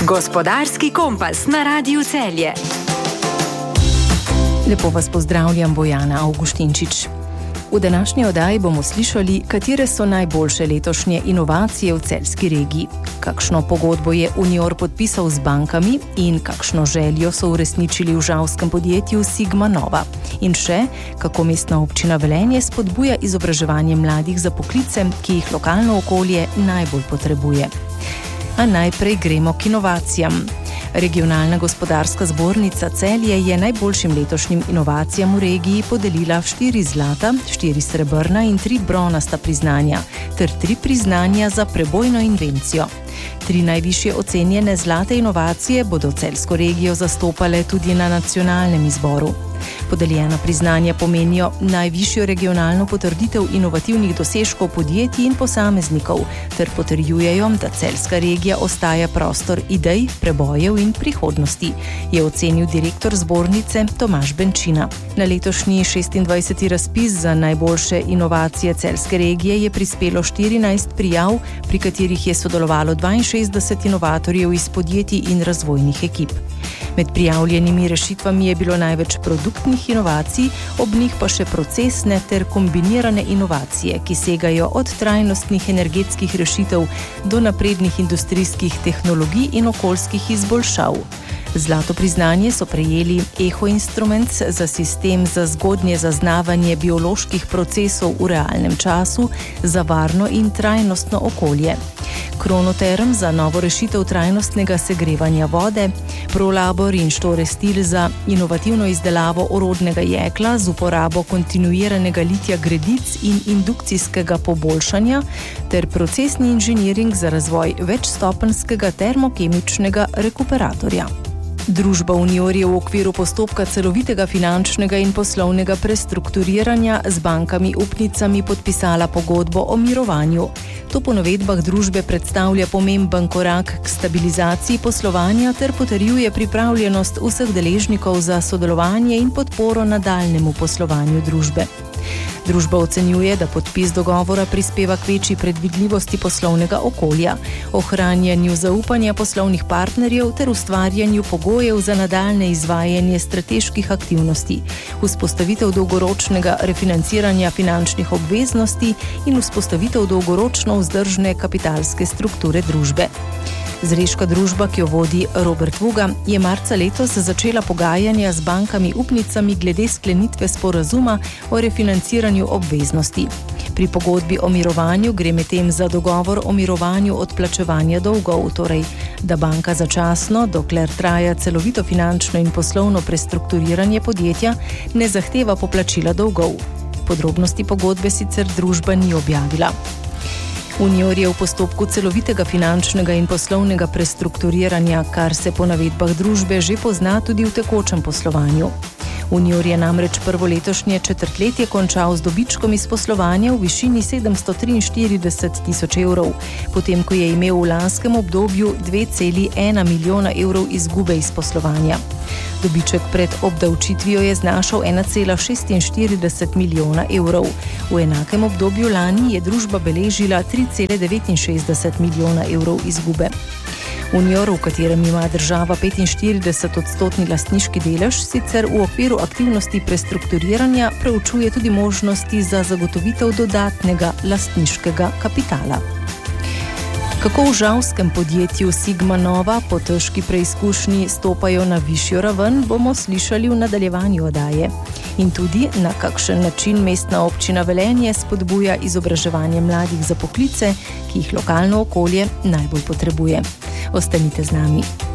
Gospodarski kompas na Radiu Celje. Lepo vas pozdravljam, Bojana Avguštinčič. V današnji oddaji bomo slišali, katere so najboljše letošnje inovacije v celjski regiji, kakšno pogodbo je Unior podpisal z bankami in kakšno željo so uresničili v žalskem podjetju Sigma Nova. In še, kako mestna občina Velenje spodbuja izobraževanje mladih za poklice, ki jih lokalno okolje najbolj potrebuje. A najprej gremo k inovacijam. Regionalna gospodarska zbornica Celje je najboljšim letošnjim inovacijam v regiji podelila 4 zlata, 4 srebrna in 3 bronasta priznanja, ter 3 priznanja za prebojno invencijo. 3 najvišje ocenjene zlate inovacije bodo celjsko regijo zastopale tudi na nacionalnem izboru. Podeljena priznanja pomenijo najvišjo regionalno potrditev inovativnih dosežkov podjetij in posameznikov, ter potrjujejo, da celjska regija ostaja prostor idej, prebojev in prihodnosti, je ocenil direktor zbornice Tomaž Benčina. Na letošnji 26. razpis za najboljše inovacije celjske regije je prispelo 14 prijav, pri katerih je sodelovalo 62 inovatorjev iz podjetij in razvojnih ekip. Med prijavljenimi rešitvami je bilo največ produktnih inovacij, ob njih pa še procesne ter kombinirane inovacije, ki segajo od trajnostnih energetskih rešitev do naprednih industrijskih tehnologij in okoljskih izboljšav. Zlato priznanje so prejeli Eho Instruments za sistem za zgodnje zaznavanje bioloških procesov v realnem času za varno in trajnostno okolje, Kronoterm za novo rešitev trajnostnega segrevanja vode, Prolabor in Štore Stil za inovativno izdelavo orodnega jekla z uporabo kontinuiranega litja gredic in indukcijskega poboljšanja ter procesni inženiring za razvoj večstopenjskega termokemičnega rekuperatorja. Družba Unior je v okviru postopka celovitega finančnega in poslovnega prestrukturiranja z bankami upnicami podpisala pogodbo o mirovanju. To po navedbah družbe predstavlja pomemben korak k stabilizaciji poslovanja ter potrjuje pripravljenost vseh deležnikov za sodelovanje in podporo nadaljnjemu poslovanju družbe. Družba ocenjuje, da podpis dogovora prispeva k večji predvidljivosti poslovnega okolja, ohranjanju zaupanja poslovnih partnerjev ter ustvarjanju pogojev za nadaljne izvajanje strateških aktivnosti, vzpostavitev dolgoročnega refinanciranja finančnih obveznosti in vzpostavitev dolgoročno vzdržne kapitalske strukture družbe. Zreška družba, ki jo vodi Robert Vuga, je marca letos začela pogajanja z bankami upnicami glede sklenitve sporazuma o refinanciranju obveznosti. Pri pogodbi o mirovanju gre medtem za dogovor o mirovanju odplačevanja dolgov, torej, da banka začasno, dokler traja celovito finančno in poslovno prestrukturiranje podjetja, ne zahteva poplačila dolgov. Podrobnosti pogodbe sicer družba ni objavila. Unior je v postopku celovitega finančnega in poslovnega prestrukturiranja, kar se po navedbah družbe že pozna tudi v tekočem poslovanju. Unior je namreč prvo letošnje četrtletje končal z dobičkom iz poslovanja v višini 743 tisoč evrov, potem ko je imel v lanskem obdobju 2,1 milijona evrov izgube iz poslovanja. Dobiček pred obdavčitvijo je znašal 1,46 milijona evrov. V enakem obdobju lani je družba beležila 3,69 milijona evrov izgube. Unior, v katerem ima država 45% lastniški delež, sicer v okviru aktivnosti prestrukturiranja preučuje tudi možnosti za zagotovitev dodatnega lastniškega kapitala. Kako v žalskem podjetju Sigma Nova po težki preizkušnji stopajo na višjo raven, bomo slišali v nadaljevanju oddaje. In tudi, na kakšen način mestna občina Velenje spodbuja izobraževanje mladih za poklice, ki jih lokalno okolje najbolj potrebuje. Ostanite z nami.